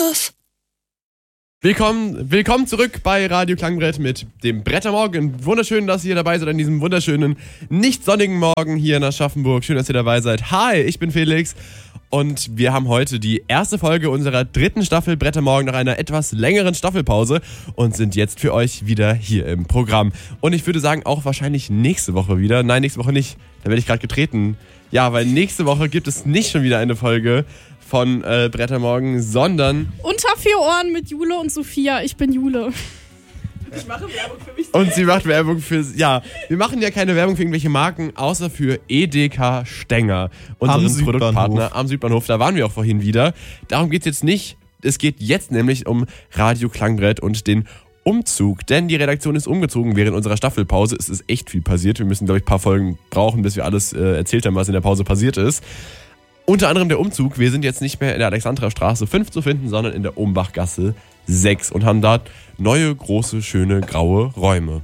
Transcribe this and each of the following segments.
Love. Willkommen zurück bei Radio Klangbrett mit dem Brettermorgen. Wunderschön, dass ihr dabei seid an diesem wunderschönen, nicht sonnigen Morgen hier in Aschaffenburg. Schön, dass ihr dabei seid. Hi, ich bin Felix und wir haben heute die erste Folge unserer 3. Staffel Brettermorgen nach einer etwas längeren Staffelpause und sind jetzt für euch wieder hier im Programm. Und ich würde sagen, auch wahrscheinlich nächste Woche wieder. Nein, nächste Woche nicht. Da werde ich gerade getreten. Ja, weil nächste Woche gibt es nicht schon wieder eine Folge von Brettermorgen, sondern... Unter 4 Ohren mit Jule und Sophia. Ich bin Jule. Ich mache Werbung für mich. Und sie macht Werbung für... Ja, wir machen ja keine Werbung für irgendwelche Marken, außer für EDK Stenger, unseren Produktpartner am Südbahnhof. Da waren wir auch vorhin wieder. Darum geht es jetzt nicht. Es geht jetzt nämlich um Radio Klangbrett und den Umzug. Denn die Redaktion ist umgezogen während unserer Staffelpause. Es ist echt viel passiert. Wir müssen, glaube ich, ein paar Folgen brauchen, bis wir alles erzählt haben, was in der Pause passiert ist. Unter anderem der Umzug. Wir sind jetzt nicht mehr in der Alexandrastraße 5 zu finden, sondern in der Ohmbachgasse 6 und haben dort neue, große, schöne, graue Räume.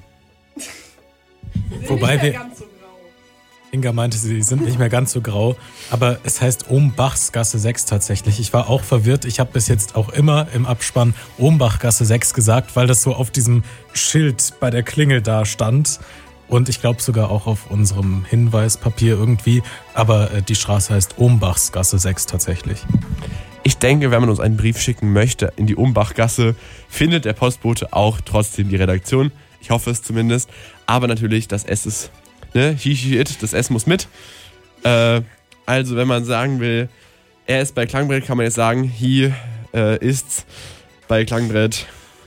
Wobei wir... Inga meinte, sie sind nicht mehr ganz so grau, aber es heißt Ohmbachsgasse 6 tatsächlich. Ich war auch verwirrt. Ich habe bis jetzt auch immer im Abspann Ohmbachgasse 6 gesagt, weil das so auf diesem Schild bei der Klingel da stand. Und ich glaube sogar auch auf unserem Hinweispapier irgendwie. Aber die Straße heißt Ohmbachsgasse 6 tatsächlich. Ich denke, wenn man uns einen Brief schicken möchte in die Ohmbachgasse, findet der Postbote auch trotzdem die Redaktion. Ich hoffe es zumindest. Aber natürlich, das S ist, ne, das S muss mit. Also, wenn man sagen will, er ist bei Klangbrett, kann man jetzt sagen, hier ist's bei Klangbrett.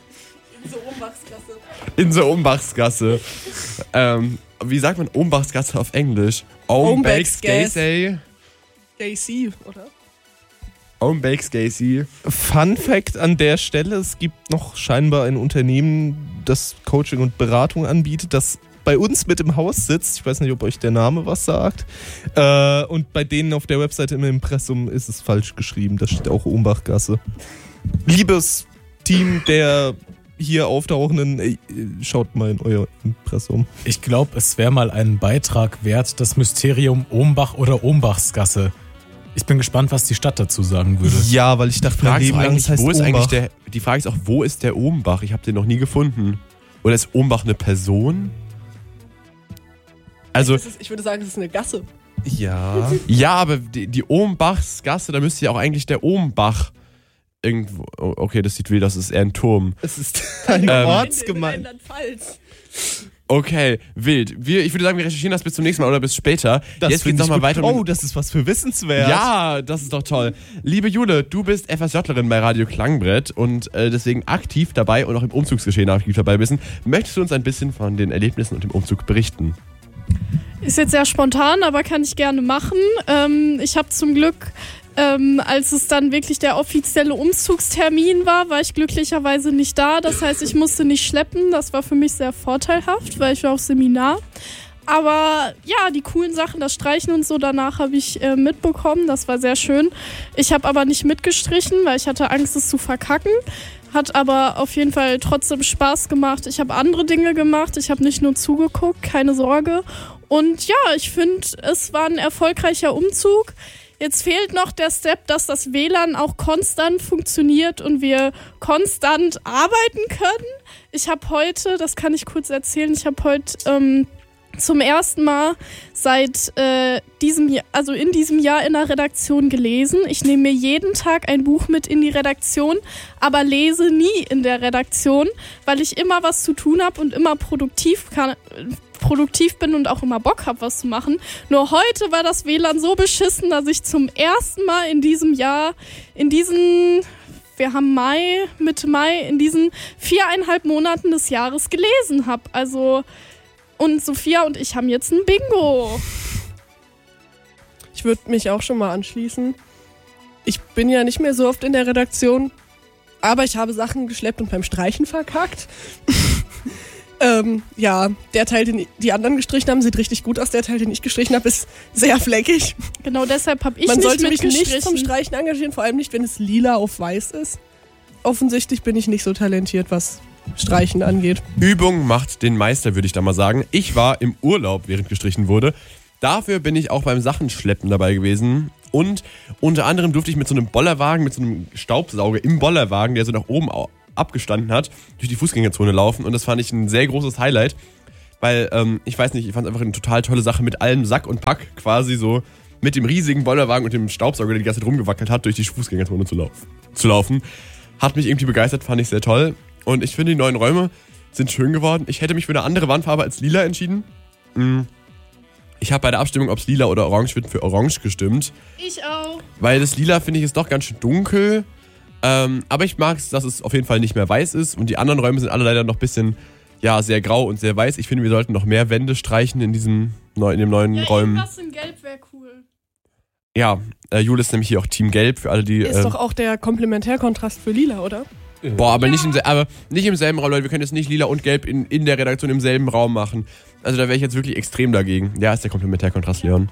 In so Ohmbachsgasse. Wie sagt man Ohmbachsgasse auf Englisch? Ohmbachsgasse. Gacy, oder? Ohmbachsgasse. Fun Fact an der Stelle, es gibt noch scheinbar ein Unternehmen, das Coaching und Beratung anbietet, das bei uns mit im Haus sitzt. Ich weiß nicht, ob euch der Name was sagt. Und bei denen auf der Webseite im Impressum ist es falsch geschrieben. Da steht auch Ohmbachgasse. Liebes Team der hier auftauchenden, schaut mal in euer Impressum. Ich glaube, es wäre mal einen Beitrag wert, das Mysterium Ohmbach oder Ohmbachsgasse. Ich bin gespannt, was die Stadt dazu sagen würde. Ja, weil ich dachte, Die Frage ist auch, wo ist der Ohmbach? Ich habe den noch nie gefunden. Oder ist Ohmbach eine Person? Also, Ich würde sagen, es ist eine Gasse. Ja. Ja, aber die Ohmbachsgasse, da müsste ja auch eigentlich der Ohmbach irgendwo... Okay, das sieht wild aus, das ist eher ein Turm. Es ist eine Ortsgemeinde. Okay, wild. Ich würde sagen, wir recherchieren das bis zum nächsten Mal oder bis später. Jetzt geht's nochmal weiter. Oh, das ist was für Wissenswert. Ja, das ist doch toll. Liebe Jule, du bist FSJlerin bei Radio Klangbrett und deswegen aktiv dabei und auch im Umzugsgeschehen aktiv dabei bist. Möchtest du uns ein bisschen von den Erlebnissen und dem Umzug berichten? Ist jetzt sehr spontan, aber kann ich gerne machen. Ich habe zum Glück, als es dann wirklich der offizielle Umzugstermin war ich glücklicherweise nicht da. Das heißt, ich musste nicht schleppen. Das war für mich sehr vorteilhaft, weil ich war auf Seminar. Aber ja, die coolen Sachen, das Streichen und so, danach habe ich mitbekommen. Das war sehr schön. Ich habe aber nicht mitgestrichen, weil ich hatte Angst, es zu verkacken. Hat aber auf jeden Fall trotzdem Spaß gemacht. Ich habe andere Dinge gemacht. Ich habe nicht nur zugeguckt, keine Sorge. Und ja, ich finde, es war ein erfolgreicher Umzug. Jetzt fehlt noch der Step, dass das WLAN auch konstant funktioniert und wir konstant arbeiten können. Ich habe heute, das kann ich kurz erzählen, zum ersten Mal seit diesem Jahr, also in diesem Jahr in der Redaktion gelesen. Ich nehme mir jeden Tag ein Buch mit in die Redaktion, aber lese nie in der Redaktion, weil ich immer was zu tun habe und immer produktiv bin und auch immer Bock habe, was zu machen. Nur heute war das WLAN so beschissen, dass ich zum ersten Mal in diesem Jahr, wir haben Mitte Mai, in diesen 4,5 Monaten des Jahres gelesen habe. Also, und Sophia und ich haben jetzt ein Bingo. Ich würde mich auch schon mal anschließen. Ich bin ja nicht mehr so oft in der Redaktion, aber ich habe Sachen geschleppt und beim Streichen verkackt. Ja, der Teil, den die anderen gestrichen haben, sieht richtig gut aus. Der Teil, den ich gestrichen habe, ist sehr fleckig. Genau deshalb habe ich Man nicht sollte mich mitgestrichen. nicht zum Streichen engagieren, vor allem nicht, wenn es lila auf weiß ist. Offensichtlich bin ich nicht so talentiert, was Streichen angeht. Übung macht den Meister, würde ich da mal sagen. Ich war im Urlaub, während gestrichen wurde. Dafür bin ich auch beim Sachenschleppen dabei gewesen. Und unter anderem durfte ich mit so einem Bollerwagen, mit so einem Staubsauger im Bollerwagen, der so nach oben abgestanden hat, durch die Fußgängerzone laufen. Und das fand ich ein sehr großes Highlight, weil, ich weiß nicht, ich fand es einfach eine total tolle Sache, mit allem Sack und Pack quasi so mit dem riesigen Bollerwagen und dem Staubsauger, der die ganze Zeit rumgewackelt hat, durch die Fußgängerzone zu laufen. Hat mich irgendwie begeistert, fand ich sehr toll. Und ich finde, die neuen Räume sind schön geworden. Ich hätte mich für eine andere Wandfarbe als lila entschieden. Ich habe bei der Abstimmung, ob es lila oder orange wird, für orange gestimmt. Ich auch. Weil das lila, finde ich, ist doch ganz schön dunkel. Aber ich mag es, dass es auf jeden Fall nicht mehr weiß ist. Und die anderen Räume sind alle leider noch ein bisschen, ja, sehr grau und sehr weiß. Ich finde, wir sollten noch mehr Wände streichen in dem neuen Räumen. Irgendwas in Gelb wäre cool. Ja, Jule ist nämlich hier auch Team Gelb für alle, die... Ist doch auch der Komplementärkontrast für lila, oder? Boah, aber nicht im selben Raum, Leute. Wir können jetzt nicht lila und gelb in der Redaktion im selben Raum machen. Also da wäre ich jetzt wirklich extrem dagegen. Ja, ist der Komplementärkontrast, Leon.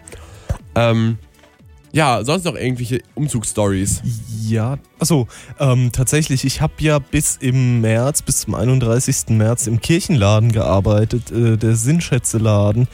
Ja, sonst noch irgendwelche Umzugsstories? Ja, achso, tatsächlich, ich habe ja bis zum 31. März im Kirchenladen gearbeitet, der Sinnschätzeladen,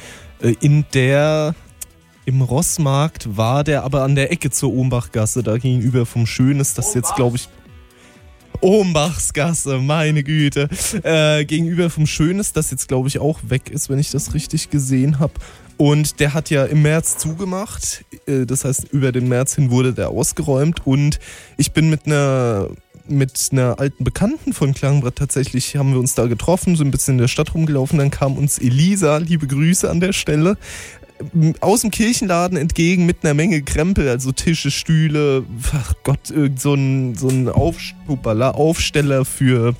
im Rossmarkt war der aber an der Ecke zur Ohmbachgasse, da gegenüber vom Schönes, das jetzt glaube ich... Ohmbachsgasse, meine Güte. Gegenüber vom Schönes, das jetzt glaube ich auch weg ist, wenn ich das richtig gesehen habe. Und der hat ja im März zugemacht. Das heißt, über den März hin wurde der ausgeräumt. Und ich bin mit einer alten Bekannten von Klangbrett tatsächlich, haben wir uns da getroffen, so ein bisschen in der Stadt rumgelaufen. Dann kam uns Elisa, liebe Grüße an der Stelle, aus dem Kirchenladen entgegen mit einer Menge Krempel, also Tische, Stühle, ach Gott, irgend so ein Aufsteller für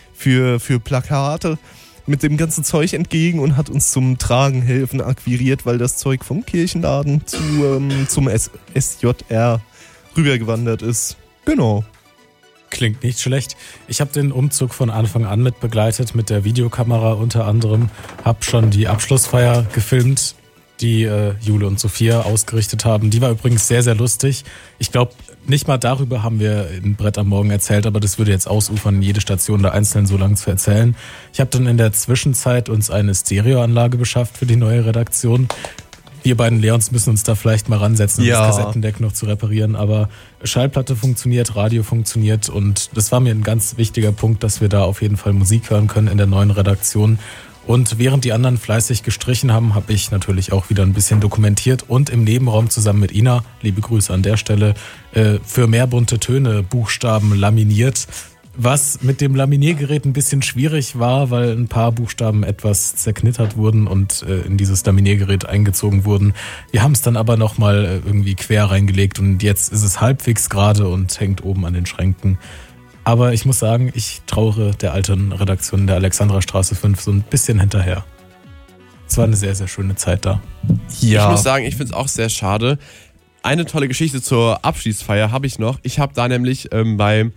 Plakate mit dem ganzen Zeug entgegen und hat uns zum Tragenhelfen akquiriert, weil das Zeug vom Kirchenladen zum SJR rübergewandert ist. Genau. Klingt nicht schlecht. Ich habe den Umzug von Anfang an mit begleitet, mit der Videokamera unter anderem, habe schon die Abschlussfeier gefilmt, die Jule und Sophia ausgerichtet haben. Die war übrigens sehr, sehr lustig. Ich glaube, nicht mal darüber haben wir in Brett am Morgen erzählt, aber das würde jetzt ausufern, jede Station da einzeln so lang zu erzählen. Ich habe dann in der Zwischenzeit uns eine Stereoanlage beschafft für die neue Redaktion. Wir beiden Leons müssen uns da vielleicht mal ransetzen, um das Kassettendeck noch zu reparieren, aber Schallplatte funktioniert, Radio funktioniert und das war mir ein ganz wichtiger Punkt, dass wir da auf jeden Fall Musik hören können in der neuen Redaktion. Und während die anderen fleißig gestrichen haben, habe ich natürlich auch wieder ein bisschen dokumentiert und im Nebenraum zusammen mit Ina, liebe Grüße an der Stelle, für mehr bunte Töne Buchstaben laminiert. Was mit dem Laminiergerät ein bisschen schwierig war, weil ein paar Buchstaben etwas zerknittert wurden und in dieses Laminiergerät eingezogen wurden. Wir haben es dann aber nochmal irgendwie quer reingelegt und jetzt ist es halbwegs gerade und hängt oben an den Schränken. Aber ich muss sagen, ich trauere der alten Redaktion der Alexandrastraße 5 so ein bisschen hinterher. Es war eine sehr, sehr schöne Zeit da. Ja. Ich muss sagen, ich finde es auch sehr schade. Eine tolle Geschichte zur Abschiedsfeier habe ich noch. Ich habe da nämlich mit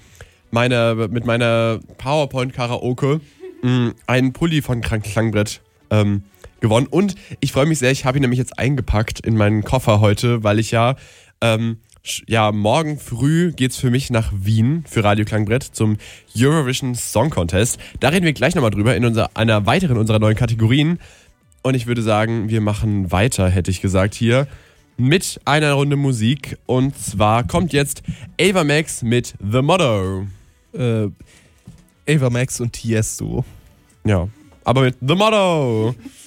meiner PowerPoint-Karaoke einen Pulli von Klangbrett gewonnen. Und ich freue mich sehr, ich habe ihn nämlich jetzt eingepackt in meinen Koffer heute, weil ich morgen früh geht's für mich nach Wien für Radio Klangbrett zum Eurovision Song Contest. Da reden wir gleich nochmal drüber in einer weiteren unserer neuen Kategorien. Und ich würde sagen, wir machen weiter, hätte ich gesagt, hier mit einer Runde Musik. Und zwar kommt jetzt Ava Max mit The Motto. Ava Max und Tiesto. Ja, aber mit The Motto.